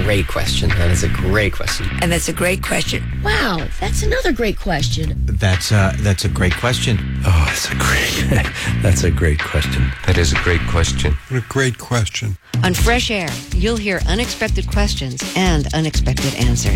great question. That is a great question. And that's a great question. Wow, that's another great question. That's a great question. Oh, that's a great question. That is a great question. What a great question. On Fresh Air, you'll hear unexpected questions and unexpected answers.